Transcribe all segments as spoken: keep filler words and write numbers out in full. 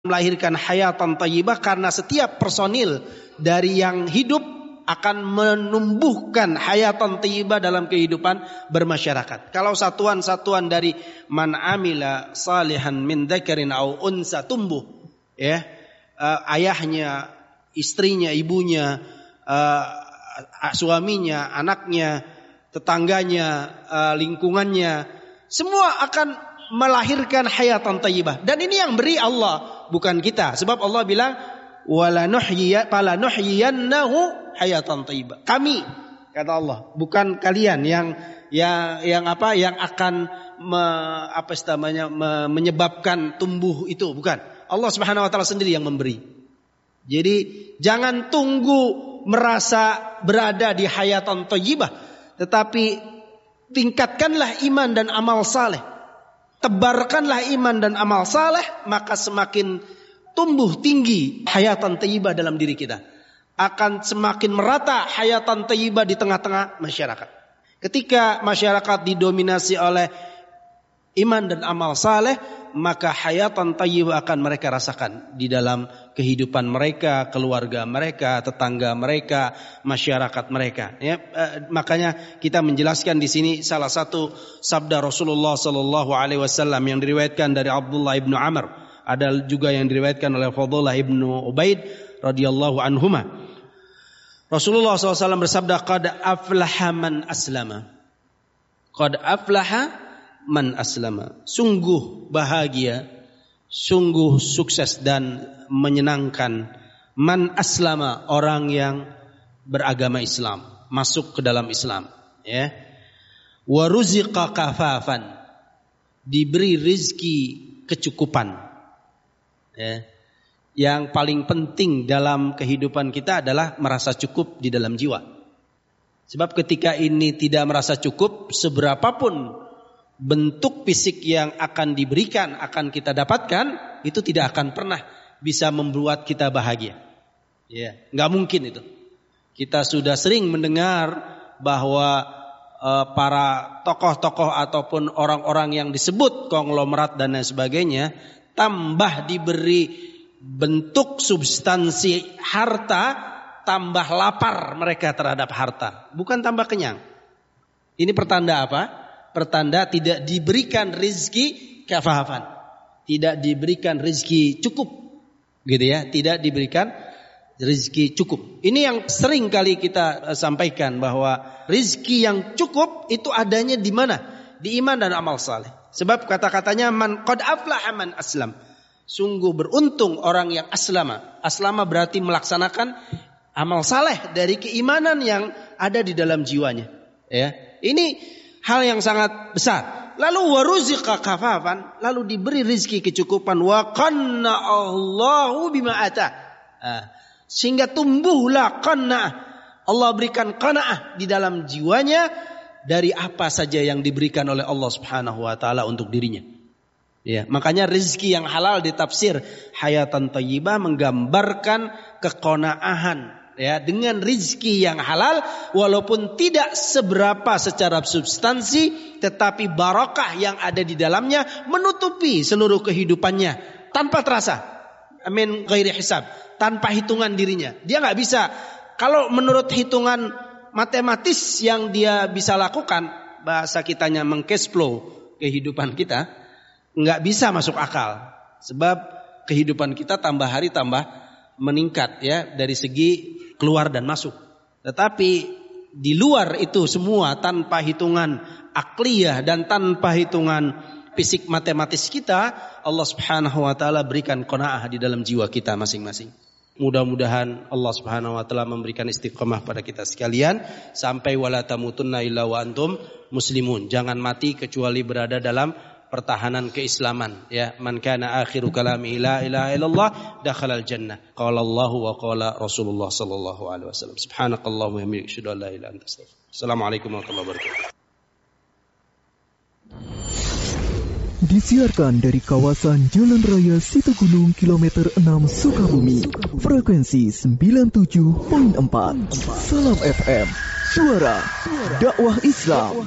melahirkan hayatan thayyibah karena setiap personil dari yang hidup akan menumbuhkan hayatan thayyibah dalam kehidupan bermasyarakat. Kalau satuan-satuan dari man amila salihan min dzakarin au unsa tumbuh, ya, uh, ayahnya, istrinya, ibunya, uh, suaminya, anaknya, tetangganya, uh, lingkungannya, semua akan melahirkan hayatan thayyibah. Dan ini yang beri Allah, bukan kita. Sebab Allah bilang wala nuhyiya fala nuhyiyannahu hayatan thayyibah. Kami, kata Allah, bukan kalian yang yang yang apa yang akan me, apa istilahnya me, menyebabkan tumbuh itu, bukan. Allah Subhanahu wa taala sendiri yang memberi. Jadi jangan tunggu merasa berada di hayatan thayyibah, tetapi tingkatkanlah iman dan amal saleh. Tebarkanlah iman dan amal saleh, maka semakin tumbuh tinggi hayatan thayyibah dalam diri kita. Akan semakin merata hayatan thayyibah di tengah-tengah masyarakat. Ketika masyarakat didominasi oleh iman dan amal saleh, maka hayatan thayyibah akan mereka rasakan di dalam kehidupan mereka, keluarga mereka, tetangga mereka, masyarakat mereka. Ya, eh, makanya kita menjelaskan di sini salah satu sabda Rasulullah Sallallahu Alaihi Wasallam yang diriwayatkan dari Abdullah ibnu Amr, ada juga yang diriwayatkan oleh Fadlah ibnu Ubaid radhiyallahu anhuma. Rasulullah shallallahu alaihi wasallam bersabda, qad aflaha man aslama. Qad aflaha man aslama. Sungguh bahagia, sungguh sukses dan menyenangkan man aslama, orang yang beragama Islam, masuk ke dalam Islam, ya. Wa ruziqa kafafan, diberi rizki kecukupan. Ya. Yang paling penting dalam kehidupan kita adalah merasa cukup di dalam jiwa. Sebab ketika ini tidak merasa cukup, seberapapun bentuk fisik yang akan diberikan, akan kita dapatkan, itu tidak akan pernah bisa membuat kita bahagia. Ya, nggak mungkin itu. Kita sudah sering mendengar bahwa uh, para tokoh-tokoh ataupun orang-orang yang disebut konglomerat dan lain sebagainya, tambah diberi bentuk substansi harta, tambah lapar mereka terhadap harta, bukan tambah kenyang. Ini pertanda apa? Pertanda tidak diberikan rizki kafafan, tidak diberikan rizki cukup, gitu ya, tidak diberikan rizki cukup. Ini yang sering kali kita sampaikan, bahwa rizki yang cukup itu adanya di mana? Di iman dan amal saleh. Sebab kata-katanya man qad aflaha man aslam. Sungguh beruntung orang yang aslama. Aslama berarti melaksanakan amal saleh dari keimanan yang ada di dalam jiwanya. Ya, ini hal yang sangat besar. Lalu waruziqa kafafan, lalu diberi rizki kecukupan. Wa qanna Allahu bima ata. Sehingga tumbuhlah qana'ah. Allah berikan qana'ah di dalam jiwanya dari apa saja yang diberikan oleh Allah Subhanahu wa taala untuk dirinya. Ya, makanya rezeki yang halal ditafsir hayatan thayyibah menggambarkan keqanaahan, ya, dengan rezeki yang halal, walaupun tidak seberapa secara substansi, tetapi barakah yang ada di dalamnya menutupi seluruh kehidupannya tanpa terasa, min ghairi hisab, tanpa hitungan dirinya. Dia nggak bisa, kalau menurut hitungan matematis yang dia bisa lakukan, bahasa kitanya meng-cash flow kehidupan kita, nggak bisa masuk akal. Sebab kehidupan kita tambah hari tambah meningkat, ya, dari segi keluar dan masuk. Tetapi di luar itu semua, tanpa hitungan akliyah dan tanpa hitungan fisik matematis kita, Allah Subhanahu wa taala berikan qanaah di dalam jiwa kita masing-masing. Mudah-mudahan Allah Subhanahu wa taala memberikan istiqomah pada kita sekalian sampai wala tamutunna illa wa antum muslimun. Jangan mati kecuali berada dalam pertahanan keislaman, ya. Man kana akhiru kalami la ilaha illallah dakhalal jannah. Qala Allah wa qala Rasulullah sallallahu alaihi wasallam. Subhanakallahumma wa bihamdika asyhadu an la ilaha illa anta astaghfiruka. Assalamualaikum warahmatullahi wabarakatuh. Disiarkan dari kawasan Jalan Raya Situgunung kilometer enam Sukabumi, frekuensi sembilan puluh tujuh koma empat. Salam F M, suara dakwah Islam.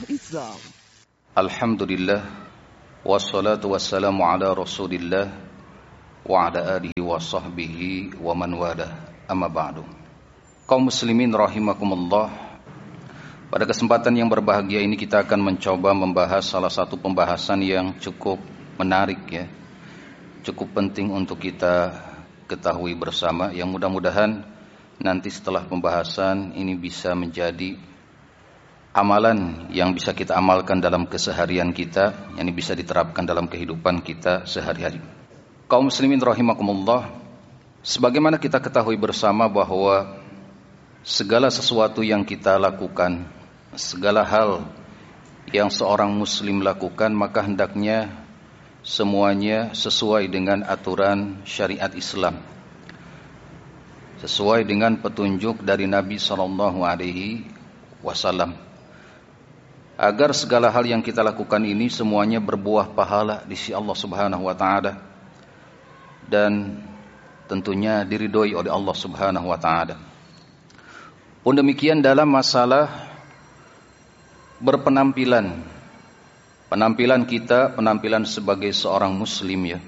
Alhamdulillah, wassalatu wassalamu ala Rasulillah wa ala alihi wa sahbihi wa man wala, amma ba'du. Kaum muslimin rahimakumullah, pada kesempatan yang berbahagia ini kita akan mencoba membahas salah satu pembahasan yang cukup menarik ya, cukup penting untuk kita ketahui bersama, yang mudah-mudahan nanti setelah pembahasan ini bisa menjadi amalan yang bisa kita amalkan dalam keseharian kita, yang bisa diterapkan dalam kehidupan kita sehari-hari. Kaum muslimin rahimakumullah, sebagaimana kita ketahui bersama bahwa segala sesuatu yang kita lakukan, segala hal yang seorang muslim lakukan, maka hendaknya semuanya sesuai dengan aturan syariat Islam, sesuai dengan petunjuk dari Nabi shallallahu alaihi wasallam, agar segala hal yang kita lakukan ini semuanya berbuah pahala di sisi Allah subhanahu wa ta'ala, dan tentunya diridhoi oleh Allah subhanahu wa ta'ala. Pun demikian dalam masalah berpenampilan, penampilan kita, penampilan sebagai seorang muslim ya,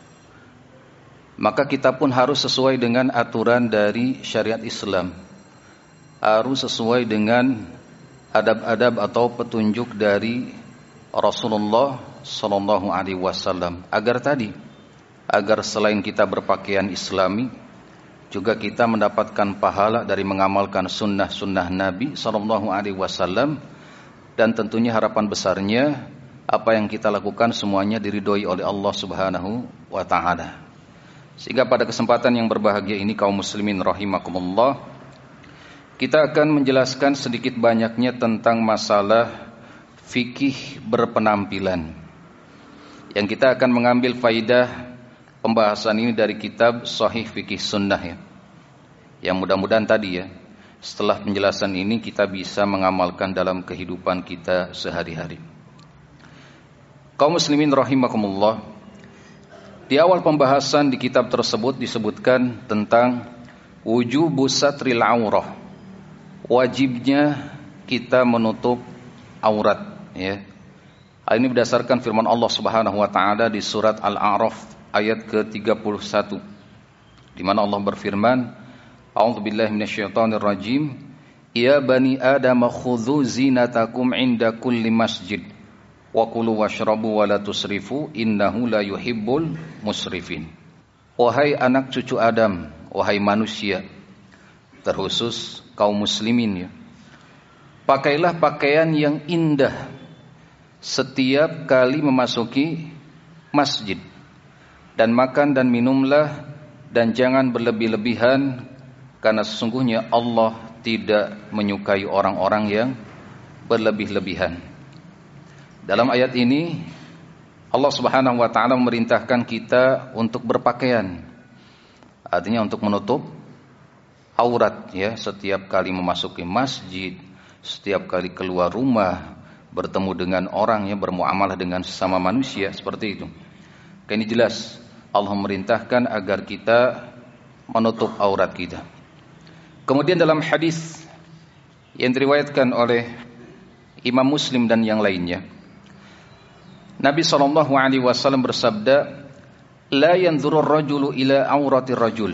maka kita pun harus sesuai dengan aturan dari syariat Islam, harus sesuai dengan adab-adab atau petunjuk dari Rasulullah sallallahu alaihi wasallam, agar tadi agar selain kita berpakaian islami, juga kita mendapatkan pahala dari mengamalkan sunnah-sunnah Nabi sallallahu alaihi wasallam, dan tentunya harapan besarnya apa yang kita lakukan semuanya diridhoi oleh Allah subhanahu wa ta'ala. Sehingga pada kesempatan yang berbahagia ini kaum muslimin rahimakumullah, kita akan menjelaskan sedikit banyaknya tentang masalah fikih berpenampilan, yang kita akan mengambil faidah pembahasan ini dari kitab Sahih Fikih Sunnah ya, yang mudah-mudahan tadi ya, setelah penjelasan ini kita bisa mengamalkan dalam kehidupan kita sehari-hari. Kaum muslimin rahimakumullah, di awal pembahasan di kitab tersebut disebutkan tentang wujubu satril aurah, wajibnya kita menutup aurat ya. Hal ini berdasarkan firman Allah Subhanahu wa taala di surat Al-A'raf ayat ke tiga puluh satu, di mana Allah berfirman, A'udzubillahi minasyaitonir rajim, ya bani Adam khudzu zinatakum 'inda kulli masjid wa kulu washrabu wa la tusrifu innahu la yuhibbul musrifin. Wahai anak cucu Adam, wahai manusia, terkhusus kaum muslimin ya, pakailah pakaian yang indah setiap kali memasuki masjid, dan makan dan minumlah, dan jangan berlebih-lebihan, karena sesungguhnya Allah tidak menyukai orang-orang yang berlebih-lebihan. Dalam ayat ini Allah subhanahu wa ta'ala memerintahkan kita untuk berpakaian, artinya untuk menutup aurat ya, setiap kali memasuki masjid, setiap kali keluar rumah, bertemu dengan orang ya, bermuamalah dengan sesama manusia, seperti itu. Ini jelas Allah memerintahkan agar kita menutup aurat kita. Kemudian dalam hadis yang diriwayatkan oleh Imam Muslim dan yang lainnya, Nabi sallallahu alaihi wasallam bersabda, la yanzurur rajulu ila auratir rajul.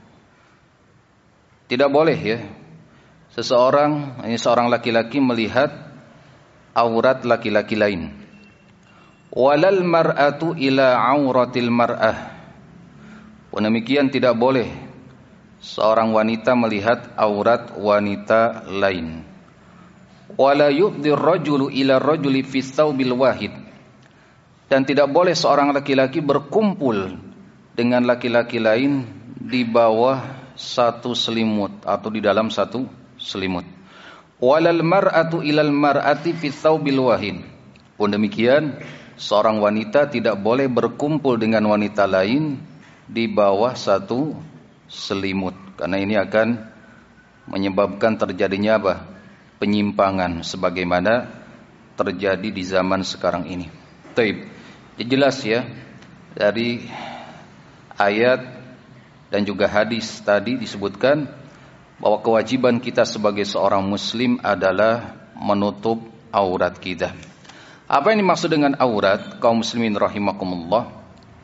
Tidak boleh ya, seseorang, ini seorang laki-laki melihat aurat laki-laki lain. Walal mar'atu ila auratil mar'ah. Pun demikian tidak boleh seorang wanita melihat aurat wanita lain. Wala yu'dhir rajulu ila rajuli fi thawbil wahid. Dan tidak boleh seorang laki-laki berkumpul dengan laki-laki lain di bawah satu selimut atau di dalam satu selimut. Walal mar'atu ilal mar'ati fi thawbil wahid. Pun demikian seorang wanita tidak boleh berkumpul dengan wanita lain di bawah satu selimut, karena ini akan menyebabkan terjadinya apa? Penyimpangan sebagaimana terjadi di zaman sekarang ini. Taib. Jelas ya dari ayat dan juga hadis tadi disebutkan bahwa kewajiban kita sebagai seorang muslim adalah menutup aurat kita. Apa yang dimaksud dengan aurat, kaum muslimin rahimakumullah?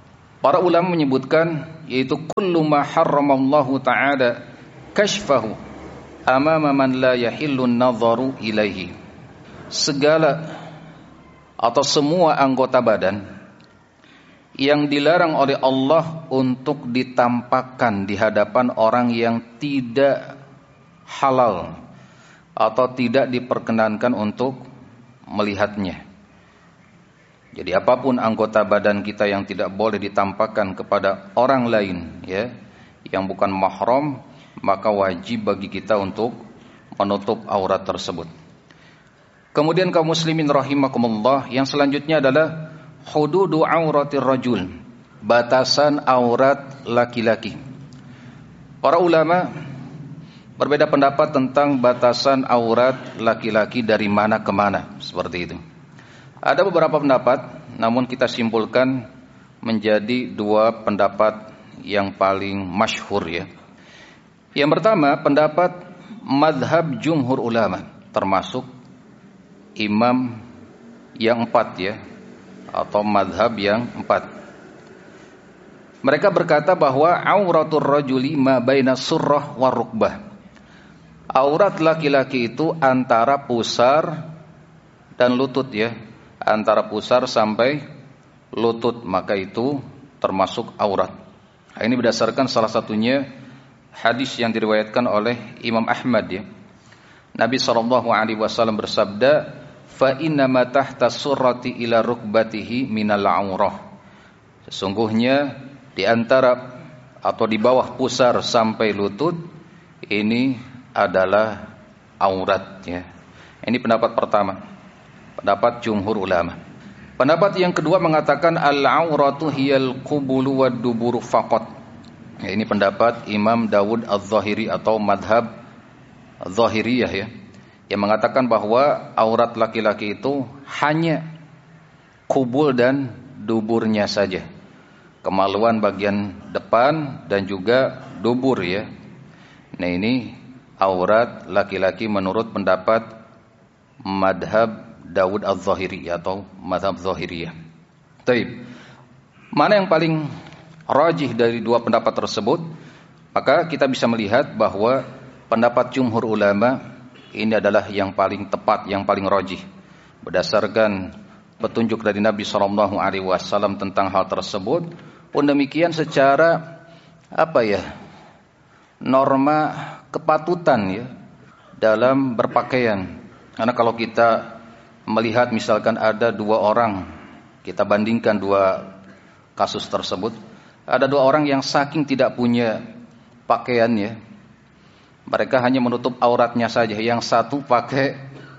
Para ulama menyebutkan yaitu kullu ma harramallahu ta'ala kashfahu amama man la yahillu an-nadharu ilaihi. Segala atau semua anggota badan yang dilarang oleh Allah untuk ditampakkan di hadapan orang yang tidak halal atau tidak diperkenankan untuk melihatnya. Jadi apapun anggota badan kita yang tidak boleh ditampakkan kepada orang lain, ya, yang bukan mahram, maka wajib bagi kita untuk menutup aurat tersebut. Kemudian kaum muslimin rahimakumullah, yang selanjutnya adalah hududu auratir rajul, batasan aurat laki-laki. Para ulama berbeda pendapat tentang batasan aurat laki-laki dari mana ke mana, seperti itu. Ada beberapa pendapat, namun kita simpulkan menjadi dua pendapat yang paling masyhur, ya. Yang pertama, pendapat madhab jumhur ulama, termasuk imam yang empat, ya, atau madhab yang empat. Mereka berkata bahwa auratur rajuli ma baina surrah wa rukbah. Aurat laki-laki itu antara pusar dan lutut, ya, antara pusar sampai lutut, maka itu termasuk aurat. Ini berdasarkan salah satunya hadis yang diriwayatkan oleh Imam Ahmad, ya. Nabi shallallahu alaihi wasallam bersabda, fa inna ma tahta surrati ila rukbatihi minal aurah. Sesungguhnya di antara atau di bawah pusar sampai lutut ini adalah aurat, ya. Ini pendapat pertama, pendapat jumhur ulama. Pendapat yang kedua mengatakan al-auratu hiyal qubulu wad duburu faqat. Ya, ini pendapat Imam Dawud Az-Zahiri atau madhab Zahiriyah, ya, yang mengatakan bahwa aurat laki-laki itu hanya kubul dan duburnya saja, kemaluan bagian depan dan juga dubur, ya. Nah, ini aurat laki-laki menurut pendapat madhab Dawud Az-Zahiri atau madhab Zahiriyah. Taib. Mana yang paling rajih dari dua pendapat tersebut? Maka kita bisa melihat bahwa pendapat jumhur ulama ini adalah yang paling tepat, yang paling rajih, berdasarkan petunjuk dari Nabi shallallahu alaihi wasallam tentang hal tersebut. Pun demikian secara apa ya, norma kepatutan, ya, dalam berpakaian. Karena kalau kita melihat misalkan ada dua orang, kita bandingkan dua kasus tersebut. Ada dua orang yang saking tidak punya pakaiannya, mereka hanya menutup auratnya saja. Yang satu pakai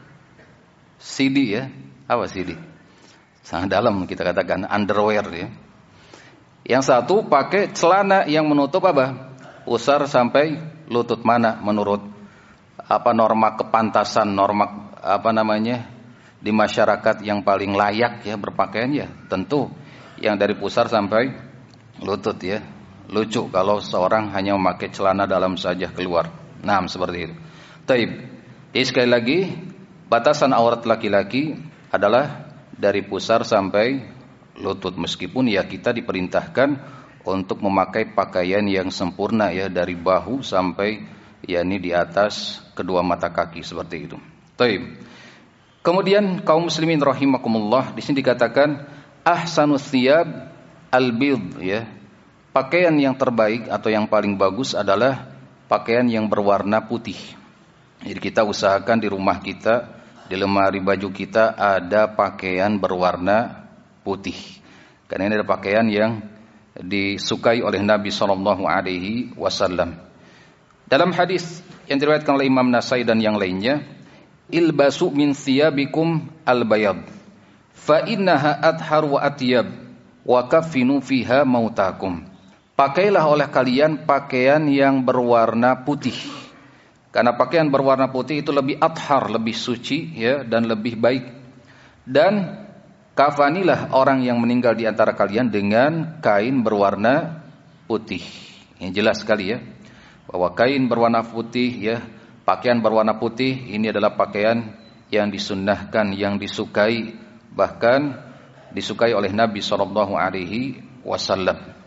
C D, ya. Apa C D? Sangat dalam kita katakan underwear, ya. Yang satu pakai celana yang menutup apa? Pusar sampai lutut. Mana menurut apa norma kepantasan, norma apa namanya di masyarakat yang paling layak, ya, berpakaian? Ya tentu yang dari pusar sampai lutut, ya. Lucu kalau seorang hanya memakai celana dalam saja keluar. Nah, seperti itu. Taib. Jadi sekali lagi, batasan aurat laki-laki adalah dari pusar sampai lutut, meskipun ya kita diperintahkan untuk memakai pakaian yang sempurna, ya, dari bahu sampai yakni di atas kedua mata kaki, seperti itu. Taib. Kemudian kaum muslimin rahimakumullah, di sini dikatakan ahsanus thiyab al-bid, ya. Pakaian yang terbaik atau yang paling bagus adalah pakaian yang berwarna putih. Jadi kita usahakan di rumah kita, di lemari baju kita ada pakaian berwarna putih. Karena ini ada pakaian yang disukai oleh Nabi shallallahu alaihi wasallam. Dalam hadis yang diriwayatkan oleh Imam Nasai dan yang lainnya, ilbasu min thiyabikum al-bayad fa innaha athhar wa atyab wa kaffinu fiha mautakum. Pakailah oleh kalian pakaian yang berwarna putih, karena pakaian berwarna putih itu lebih athhar, lebih suci, ya, dan lebih baik. Dan kafanilah orang yang meninggal di antara kalian dengan kain berwarna putih. Ini jelas sekali, ya, bahwa kain berwarna putih, ya, pakaian berwarna putih ini adalah pakaian yang disunnahkan, yang disukai, bahkan disukai oleh Nabi shallallahu alaihi wasallam.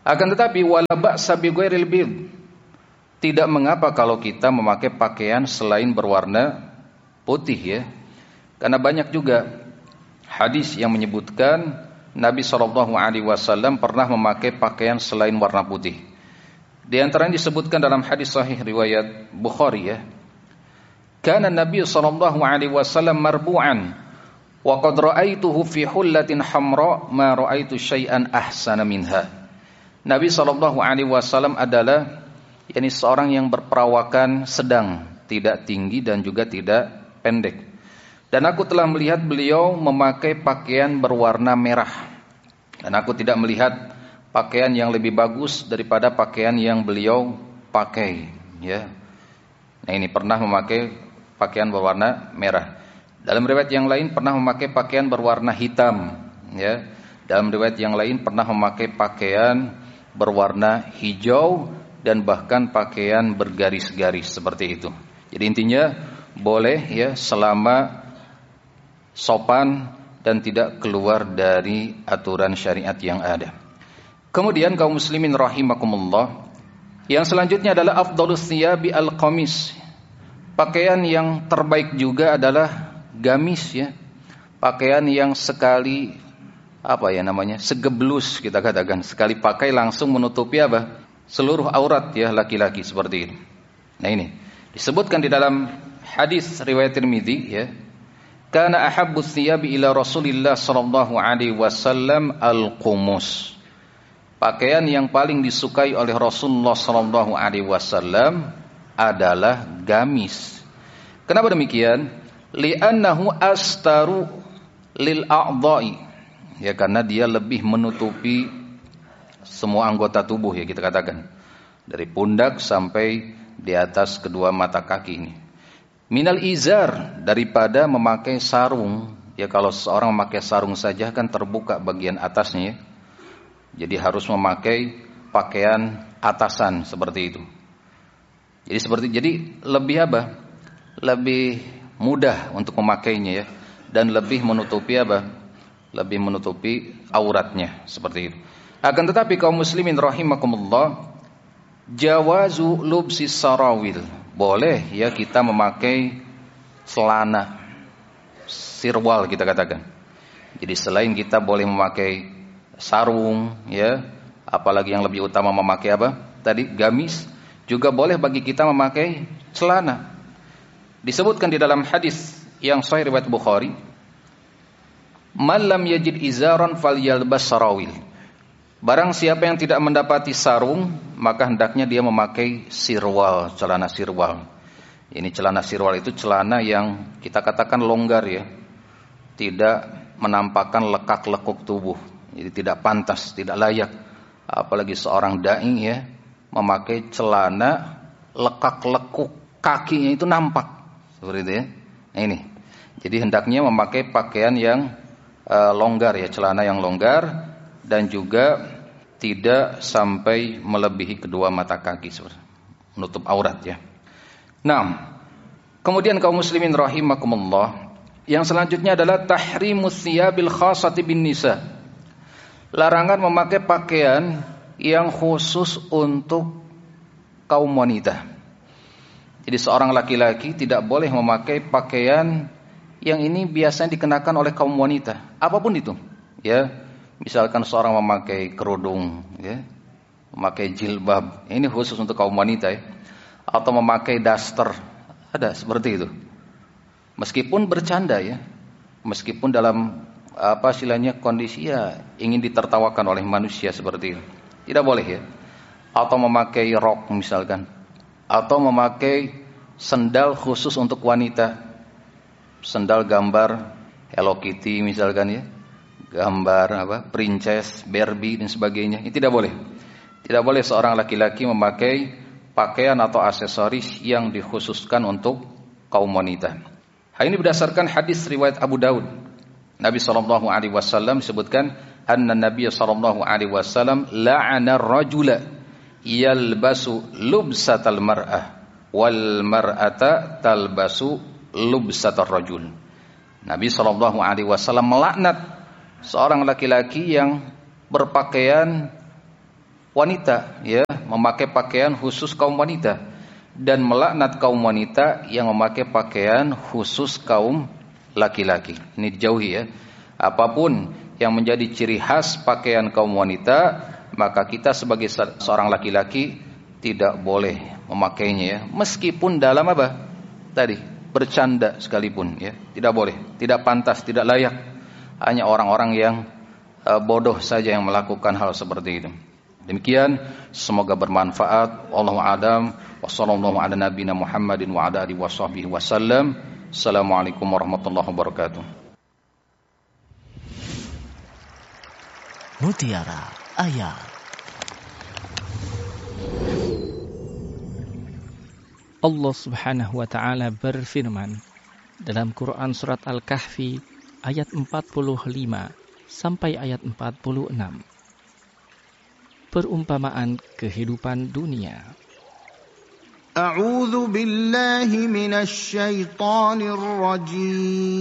Akan tetapi wala ba'sa bi ghairil bid. Tidak mengapa kalau kita memakai pakaian selain berwarna putih ya. Karena banyak juga hadis yang menyebutkan Nabi shallallahu alaihi wasallam pernah memakai pakaian selain warna putih. Di antaranya disebutkan dalam hadis sahih riwayat Bukhari ya. Kana Nabi shallallahu alaihi wasallam marbu'an wa qad ra'aituhu fi hullatin hamra ma ra'aitu syai'an ahsana minha. Nabi shallallahu alaihi wasallam adalah yakni seorang yang berperawakan sedang, tidak tinggi dan juga tidak pendek. Dan aku telah melihat beliau memakai pakaian berwarna merah. Dan aku tidak melihat pakaian yang lebih bagus daripada pakaian yang beliau pakai, ya. Nah, ini pernah memakai pakaian berwarna merah. Dalam riwayat yang lain pernah memakai pakaian berwarna hitam, ya. Dalam riwayat yang lain pernah memakai pakaian berwarna hijau dan bahkan pakaian bergaris-garis seperti itu. Jadi intinya boleh ya selama sopan dan tidak keluar dari aturan syariat yang ada. Kemudian kaum muslimin rahimakumullah, yang selanjutnya adalah afdhalus thiyabi al-qamis. Pakaian yang terbaik juga adalah gamis ya. Pakaian yang sekali apa ya namanya? segeblus kita katakan, sekali pakai langsung menutupi apa? Seluruh aurat ya laki-laki seperti ini. Nah ini disebutkan di dalam hadis riwayat Tirmidzi ya. Kana ahabbus thiyabi ila Rasulillah sallallahu alaihi wasallam al-qumus. Pakaian yang paling disukai oleh Rasulullah sallallahu alaihi wasallam adalah gamis. Kenapa demikian? Li'annahu astaru lil a'dha'i. Ya karena dia lebih menutupi semua anggota tubuh ya kita katakan. Dari pundak sampai di atas kedua mata kaki ini. Minal izar, daripada memakai sarung. Ya kalau seorang memakai sarung saja kan terbuka bagian atasnya ya. Jadi harus memakai pakaian atasan seperti itu. Jadi seperti jadi lebih apa? Lebih mudah untuk memakainya ya, dan lebih menutupi apa? Lebih menutupi auratnya seperti itu. Akan tetapi kaum muslimin rahimakumullah, jawazu lubsis sarawil. Boleh ya kita memakai celana sirwal kita katakan. Jadi selain kita boleh memakai sarung ya, apalagi yang lebih utama memakai apa? Tadi gamis, juga boleh bagi kita memakai celana. Disebutkan di dalam hadis yang sahih riwayat Bukhari, man lam yajid izaran falyalbas sarawil. Barang siapa yang tidak mendapati sarung, maka hendaknya dia memakai sirwal, celana sirwal. Ini celana sirwal itu celana yang kita katakan longgar ya, tidak menampakkan lekak-lekuk tubuh. Jadi tidak pantas, tidak layak, apalagi seorang dai ya memakai celana lekak-lekuk, kakinya itu nampak seperti itu ya. Nah, ini. Jadi hendaknya memakai pakaian yang uh, longgar ya, celana yang longgar dan juga tidak sampai melebihi kedua mata kaki, menutup aurat ya. Nah, kemudian kaum muslimin rahimakumullah, yang selanjutnya adalah tahrimus thiyabil khassati bin nisa. Larangan memakai pakaian yang khusus untuk kaum wanita. Jadi seorang laki-laki tidak boleh memakai pakaian yang ini biasanya dikenakan oleh kaum wanita, apapun itu ya. Misalkan seorang memakai kerudung ya, memakai jilbab, ini khusus untuk kaum wanita ya. Atau memakai daster, ada seperti itu. Meskipun bercanda ya, meskipun dalam apa istilahnya kondisi ya ingin ditertawakan oleh manusia seperti itu, tidak boleh ya. Atau memakai rok misalkan, atau memakai sendal khusus untuk wanita, sendal gambar Hello Kitty misalkan ya, gambar apa princess, Barbie dan sebagainya. Ini tidak boleh. Tidak boleh seorang laki-laki memakai pakaian atau aksesoris yang dikhususkan untuk kaum wanita. Hal ini berdasarkan hadis riwayat Abu Daud. Nabi sallallahu alaihi wasallam disebutkan anna Nabi sallallahu alaihi wasallam la'ana ar-rajula yalbasu lubsatal mar'ah wal mar'ata talbasu lubsatar rajul. Nabi sallallahu alaihi wasallam melaknat seorang laki-laki yang berpakaian wanita, ya, memakai pakaian khusus kaum wanita, dan melaknat kaum wanita yang memakai pakaian khusus kaum laki-laki. Ini dijauhi ya. Apapun yang menjadi ciri khas pakaian kaum wanita, maka kita sebagai seorang laki-laki tidak boleh memakainya ya. Meskipun dalam apa? Tadi, bercanda sekalipun ya. Tidak boleh, tidak pantas, tidak layak. Hanya orang-orang yang uh, bodoh saja yang melakukan hal seperti itu. Demikian, semoga bermanfaat. Wallahu a'lam. Wassallallahu ala nabiyina Muhammadin wa ala alihi washabbihi wasallam. Assalamualaikum warahmatullahi wabarakatuh. Mutiara Ayat. Allah Subhanahu wa taala berfirman dalam Quran surat Al-Kahfi ayat empat puluh lima sampai ayat empat puluh enam. Perumpamaan kehidupan dunia. A'udzu billahi minasy syaithanir rajim.